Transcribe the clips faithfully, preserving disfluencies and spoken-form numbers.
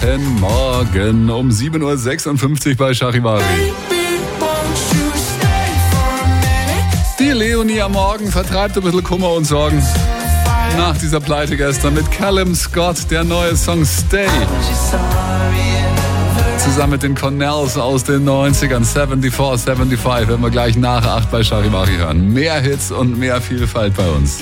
Guten Morgen um sieben Uhr sechsundfünfzig bei Charivari. Die Leonie am Morgen vertreibt ein bisschen Kummer und Sorgen. Nach dieser Pleite gestern mit Callum Scott, der neue Song Stay. Zusammen mit den Cornells aus den neunzigern, vierundsiebzig, fünfundsiebzig, werden wir gleich nach acht bei Charivari hören. Mehr Hits und mehr Vielfalt bei uns.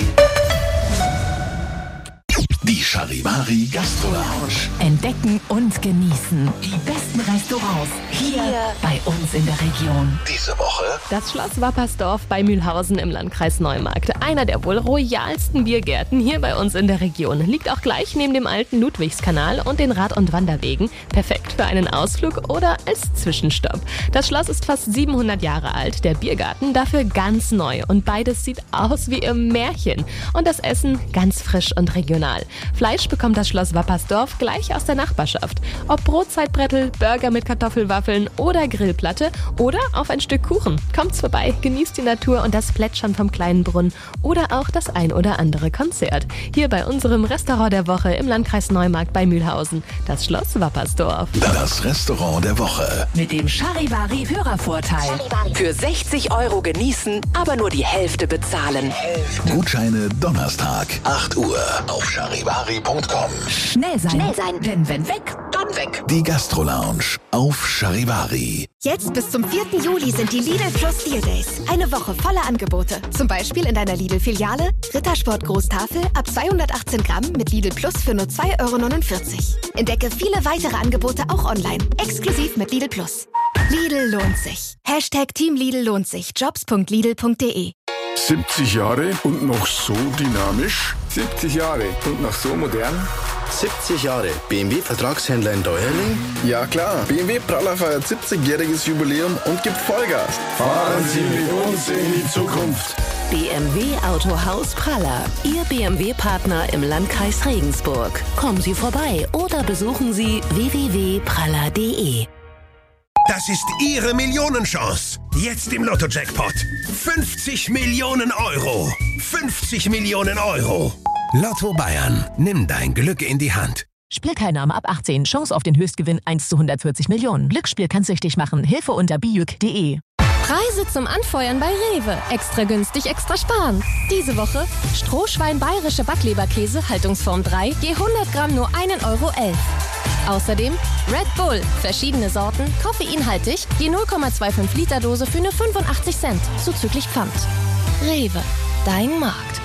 Die Charivari Gastro Lounge. Entdecken und genießen die besten Restaurants hier, hier bei uns in der Region. Diese Woche das Schloss Wappersdorf bei Mühlhausen im Landkreis Neumarkt. Einer der wohl royalsten Biergärten hier bei uns in der Region. Liegt auch gleich neben dem alten Ludwigskanal und den Rad- und Wanderwegen. Perfekt für einen Ausflug oder als Zwischenstopp. Das Schloss ist fast siebenhundert Jahre alt, der Biergarten dafür ganz neu. Und beides sieht aus wie im Märchen. Und das Essen ganz frisch und regional. Fleisch bekommt das Schloss Wappersdorf gleich aus der Nachbarschaft. Ob Brotzeitbrettel, Burger mit Kartoffelwaffeln oder Grillplatte oder auf ein Stück Kuchen. Kommt's vorbei, genießt die Natur und das Plätschern vom kleinen Brunnen oder auch das ein oder andere Konzert. Hier bei unserem Restaurant der Woche im Landkreis Neumarkt bei Mühlhausen, das Schloss Wappersdorf. Das Restaurant der Woche. Mit dem Charivari Hörervorteil. Für sechzig Euro genießen, aber nur die Hälfte bezahlen. Gutscheine Donnerstag, acht Uhr auf charivari punkt com. Schnell sein. Schnell sein. Denn wenn weg, dann weg. Die Gastro Lounge auf Charivari. Jetzt bis zum vierten Juli sind die Lidl Plus Deal Days. Eine Woche voller Angebote. Zum Beispiel in deiner Lidl-Filiale Rittersport Großtafel ab zweihundertachtzehn Gramm mit Lidl Plus für nur zwei Euro neunundvierzig. Entdecke viele weitere Angebote auch online. Exklusiv mit Lidl Plus. Lidl lohnt sich. Hashtag Team Lidl lohnt sich. jobs punkt lidl punkt de. siebzig Jahre und noch so dynamisch? siebzig Jahre und noch so modern? siebzig Jahre B M W-Vertragshändler in Deuerling? Ja klar, B M W Praller feiert siebzigjähriges Jubiläum und gibt Vollgas. Fahren Sie mit uns in die Zukunft. B M W Autohaus Praller, Ihr B M W-Partner im Landkreis Regensburg. Kommen Sie vorbei oder besuchen Sie w w w punkt praller punkt de. Das ist Ihre Millionenchance. Jetzt im Lotto-Jackpot. fünfzig Millionen Euro. fünfzig Millionen Euro. Lotto Bayern. Nimm dein Glück in die Hand. Spielteilnahme ab achtzehn. Chance auf den Höchstgewinn eins zu hundertvierzig Millionen. Glücksspiel kann süchtig machen. Hilfe unter bijuk punkt de. Preise zum Anfeuern bei Rewe. Extra günstig, extra sparen. Diese Woche Strohschwein bayerische Backleberkäse, Haltungsform drei, je hundert Gramm nur ein Euro elf. Außerdem Red Bull, verschiedene Sorten, koffeinhaltig, je null Komma fünfundzwanzig Liter Dose für nur fünfundachtzig Cent, zuzüglich Pfand. Rewe, dein Markt.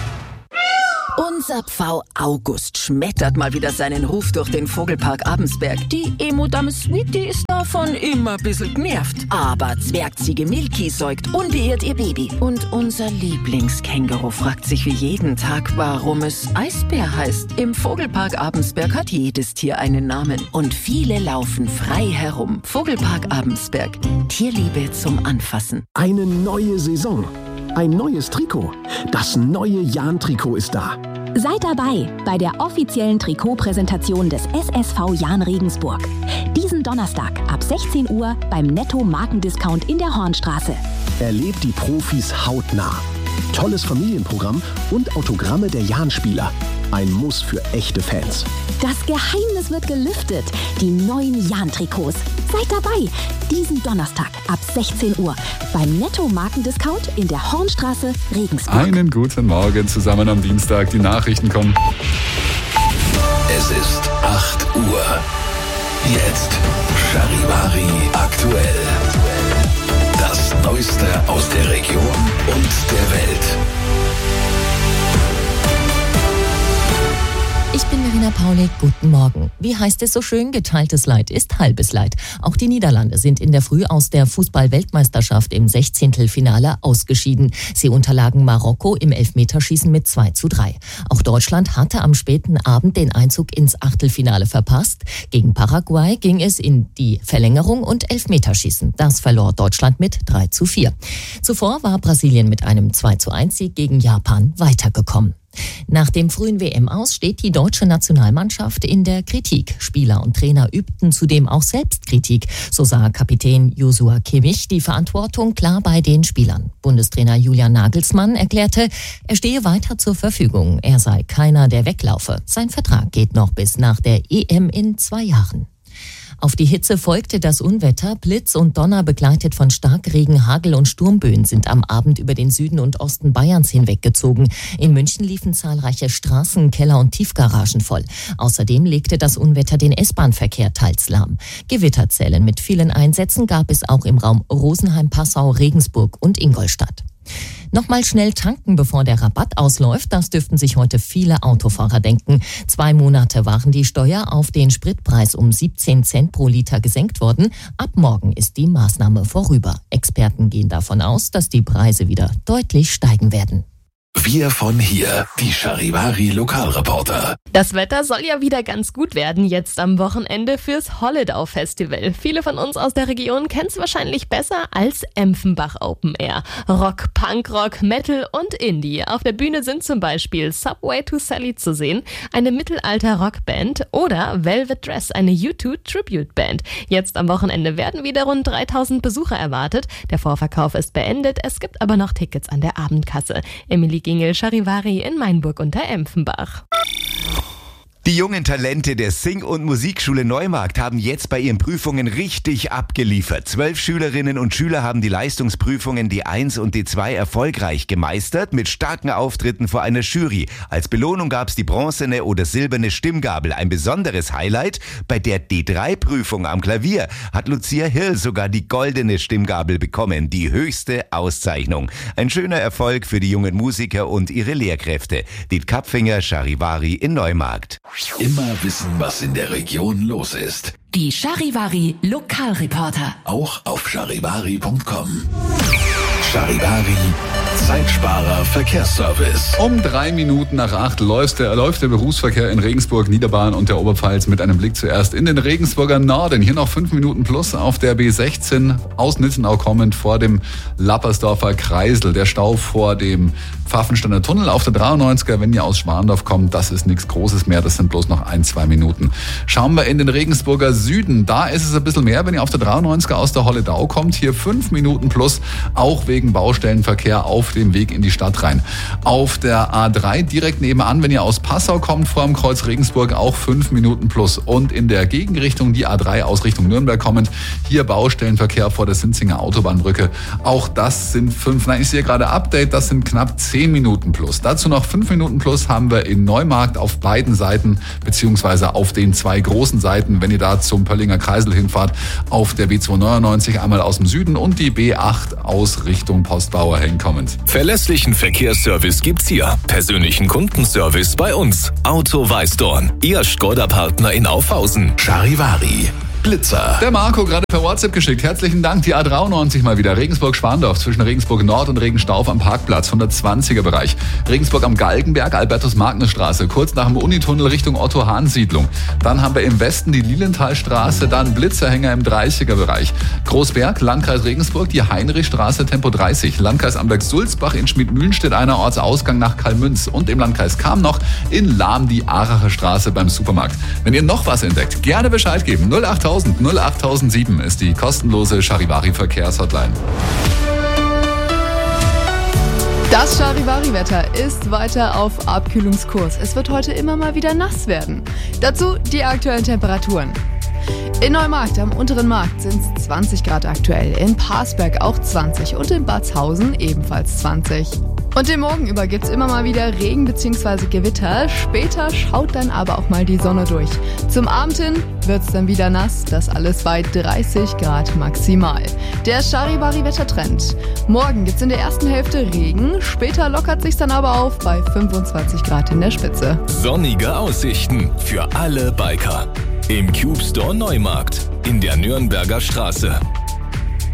Unser Pfau August schmettert mal wieder seinen Ruf durch den Vogelpark Abensberg. Die Emo-Dame Sweetie ist davon immer ein bisschen genervt. Aber Zwergziege Milky säugt unbeirrt ihr Baby. Und unser Lieblingskänguru fragt sich wie jeden Tag, warum es Eisbär heißt. Im Vogelpark Abensberg hat jedes Tier einen Namen. Und viele laufen frei herum. Vogelpark Abensberg. Tierliebe zum Anfassen. Eine neue Saison. Ein neues Trikot. Das neue Jahn-Trikot ist da. Seid dabei bei der offiziellen Trikotpräsentation des S S V Jahn Regensburg. Diesen Donnerstag ab sechzehn Uhr beim Netto Markendiscount in der Hornstraße. Erlebt die Profis hautnah. Tolles Familienprogramm und Autogramme der Jahn-Spieler. Ein Muss für echte Fans. Das Geheimnis wird gelüftet. Die neuen Jahn-Trikots. Seid dabei. Diesen Donnerstag ab sechzehn Uhr beim Netto Markendiscount in der Hornstraße, Regensburg. Einen guten Morgen zusammen am Dienstag. Die Nachrichten kommen. Es ist acht Uhr. Jetzt Charivari aktuell. Das Neueste aus der Region und der Welt. Ich bin Verena Paulik, guten Morgen. Wie heißt es so schön, geteiltes Leid ist halbes Leid. Auch die Niederlande sind in der Früh aus der Fußball-Weltmeisterschaft im Sechzehntelfinale ausgeschieden. Sie unterlagen Marokko im Elfmeterschießen mit zwei zu drei. Auch Deutschland hatte am späten Abend den Einzug ins Achtelfinale verpasst. Gegen Paraguay ging es in die Verlängerung und Elfmeterschießen. Das verlor Deutschland mit drei zu vier. Zuvor war Brasilien mit einem zwei zu eins Sieg gegen Japan weitergekommen. Nach dem frühen W M-Aus steht die deutsche Nationalmannschaft in der Kritik. Spieler und Trainer übten zudem auch Selbstkritik. So sah Kapitän Joshua Kimmich die Verantwortung klar bei den Spielern. Bundestrainer Julian Nagelsmann erklärte, er stehe weiter zur Verfügung. Er sei keiner, der weglaufe. Sein Vertrag geht noch bis nach der E M in zwei Jahren. Auf die Hitze folgte das Unwetter. Blitz und Donner begleitet von Starkregen, Hagel und Sturmböen sind am Abend über den Süden und Osten Bayerns hinweggezogen. In München liefen zahlreiche Straßen, Keller und Tiefgaragen voll. Außerdem legte das Unwetter den S-Bahn-Verkehr teils lahm. Gewitterzellen mit vielen Einsätzen gab es auch im Raum Rosenheim, Passau, Regensburg und Ingolstadt. Nochmal schnell tanken, bevor der Rabatt ausläuft, das dürften sich heute viele Autofahrer denken. Zwei Monate waren die Steuer auf den Spritpreis um siebzehn Cent pro Liter gesenkt worden. Ab morgen ist die Maßnahme vorüber. Experten gehen davon aus, dass die Preise wieder deutlich steigen werden. Wir von hier, die Charivari Lokalreporter. Das Wetter soll ja wieder ganz gut werden jetzt am Wochenende fürs Holledau Festival. Viele von uns aus der Region kennen es wahrscheinlich besser als Empfenbach Open Air. Rock, Punkrock, Metal und Indie. Auf der Bühne sind zum Beispiel Subway to Sally zu sehen, eine Mittelalter-Rockband, oder Velvet Dress, eine U zwei Tribute-Band. Jetzt am Wochenende werden wieder rund dreitausend Besucher erwartet. Der Vorverkauf ist beendet, es gibt aber noch Tickets an der Abendkasse. Emily Gingel, Charivari in Mainburg unter Empfenbach. Die jungen Talente der Sing- und Musikschule Neumarkt haben jetzt bei ihren Prüfungen richtig abgeliefert. Zwölf Schülerinnen und Schüler haben die Leistungsprüfungen D eins und D zwei erfolgreich gemeistert, mit starken Auftritten vor einer Jury. Als Belohnung gab es die bronzene oder silberne Stimmgabel. Ein besonderes Highlight: bei der D drei Prüfung am Klavier hat Lucia Hill sogar die goldene Stimmgabel bekommen, die höchste Auszeichnung. Ein schöner Erfolg für die jungen Musiker und ihre Lehrkräfte. Diet Kapfinger, Charivari in Neumarkt. Immer wissen, was in der Region los ist. Die Charivari Lokalreporter. Auch auf charivari punkt com. Charivari, Zeitsparer Verkehrsservice. Um drei Minuten nach acht läuft der, läuft der Berufsverkehr in Regensburg, Niederbayern und der Oberpfalz mit einem Blick zuerst in den Regensburger Norden. Hier noch fünf Minuten plus auf der B sechzehn aus Nitzenau kommend vor dem Lappersdorfer Kreisel. Der Stau vor dem Pfaffensteiner Tunnel auf der dreiundneunziger, wenn ihr aus Schwandorf kommt, das ist nichts Großes mehr, das sind bloß noch ein, zwei Minuten. Schauen wir in den Regensburger Süden, da ist es ein bisschen mehr, wenn ihr auf der dreiundneunziger aus der Holledau kommt, hier fünf Minuten plus, auch wegen Baustellenverkehr auf dem Weg in die Stadt rein. Auf der A drei direkt nebenan, wenn ihr aus Passau kommt, vor dem Kreuz Regensburg, auch fünf Minuten plus. Und in der Gegenrichtung, die A drei aus Richtung Nürnberg kommend, hier Baustellenverkehr vor der Sinzinger Autobahnbrücke. Auch das sind fünf, nein, ich sehe gerade Update, das sind knapp zehn Minuten plus. Dazu noch fünf Minuten plus haben wir in Neumarkt auf beiden Seiten, beziehungsweise auf den zwei großen Seiten, wenn ihr da zum Pöllinger Kreisel hinfahrt, auf der B zweihundertneunundneunzig einmal aus dem Süden und die B acht aus Richtung Postbauer hinkommend. Verlässlichen Verkehrsservice gibt's hier. Persönlichen Kundenservice bei uns. Auto Weißdorn, Ihr Skoda-Partner in Aufhausen. Charivari. Blitzer. Der Marco gerade per WhatsApp geschickt. Herzlichen Dank. Die A dreiundneunzig mal wieder. Regensburg-Schwandorf zwischen Regensburg Nord und Regenstauf am Parkplatz, hundertzwanziger Bereich. Regensburg am Galgenberg, Albertus-Magnus-Straße, kurz nach dem Unitunnel Richtung Otto-Hahn-Siedlung. Dann haben wir im Westen die Lilienthalstraße, dann Blitzerhänger im dreißiger Bereich. Großberg, Landkreis Regensburg, die Heinrichstraße, Tempo dreißig. Landkreis Amberg-Sulzbach, in Schmidmühlenstedt einer Ortsausgang nach Kalmünz. Und im Landkreis Cham noch in Lahm die Aracher Straße beim Supermarkt. Wenn ihr noch was entdeckt, gerne Bescheid geben. null acht null acht sieben ist die kostenlose Charivari Verkehrshotline. Das Charivari-Wetter ist weiter auf Abkühlungskurs. Es wird heute immer mal wieder nass werden. Dazu die aktuellen Temperaturen. In Neumarkt am unteren Markt sind es zwanzig Grad aktuell, in Parsberg auch zwanzig und in Batshausen ebenfalls zwanzig. Und den Morgen über gibt's immer mal wieder Regen bzw. Gewitter. Später schaut dann aber auch mal die Sonne durch. Zum Abend hin wird's dann wieder nass, das alles bei dreißig Grad maximal. Der Charivari-Wettertrend. Morgen gibt's in der ersten Hälfte Regen, später lockert sich's dann aber auf bei fünfundzwanzig Grad in der Spitze. Sonnige Aussichten für alle Biker. Im Cube Store Neumarkt in der Nürnberger Straße.